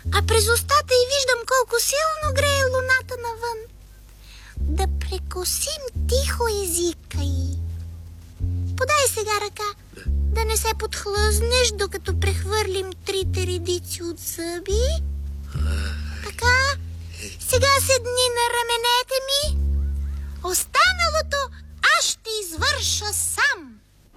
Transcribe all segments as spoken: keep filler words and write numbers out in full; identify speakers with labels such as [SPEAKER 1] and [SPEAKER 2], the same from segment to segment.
[SPEAKER 1] а през устата и виждам колко силно грее луната навън. Да прекосим тихо езика й. Подай сега ръка, да не се подхлъзнеш, докато прехвърлим трите редици от зъби. Така, сега седни на раменете ми. Останалото аз ще извърша сам.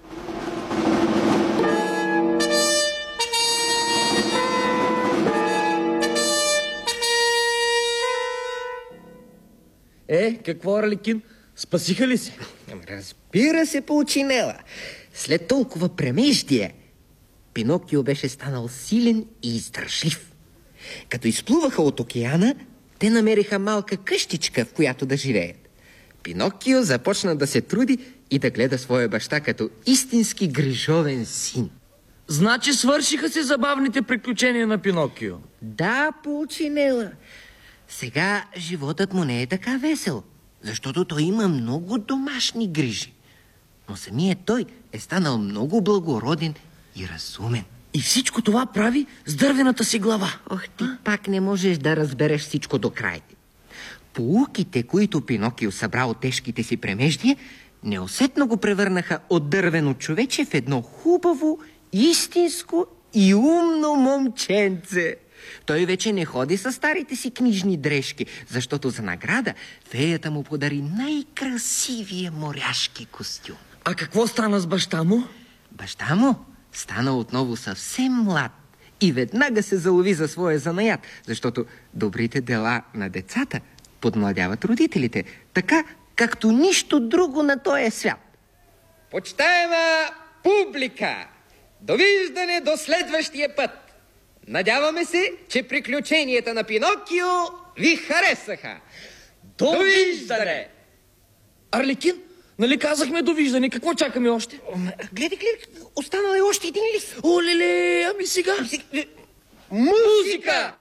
[SPEAKER 2] Е, какво, Арлекин? Спасиха ли се?
[SPEAKER 3] Разбира се, Пулчинела. След толкова премеждие, Пинокио беше станал силен и издръжлив. Като изплуваха от океана, те намериха малка къщичка, в която да живеят. Пинокио започна да се труди и да гледа своя баща като истински грижовен син.
[SPEAKER 2] Значи свършиха се забавните приключения на Пинокио.
[SPEAKER 3] Да, Пулчинела. Сега животът му не е така весел, защото той има много домашни грижи. Но самият той е станал много благороден и разумен.
[SPEAKER 2] И всичко това прави с дървената си глава.
[SPEAKER 3] Ох, ти а? Пак не можеш да разбереш всичко до край. Поуките, които Пинокио събра от тежките си премеждия, неусетно го превърнаха от дървено човече в едно хубаво, истинско и умно момченце. Той вече не ходи с старите си книжни дрежки, защото за награда феята му подари най-красивия моряшки костюм.
[SPEAKER 2] А какво стана с баща му?
[SPEAKER 3] Баща му стана отново съвсем млад и веднага се залови за своя занаят, защото добрите дела на децата подмладяват родителите, така както нищо друго на този свят. Почитаема публика, довиждане до следващия път! Надяваме се, че приключенията на Пинокио ви харесаха. Довиждане!
[SPEAKER 2] Арлекин, нали казахме довиждане? Какво чакаме още?
[SPEAKER 3] Гледай, гледай, останал е още един лист.
[SPEAKER 2] Олеле, ами сега...
[SPEAKER 3] Музика!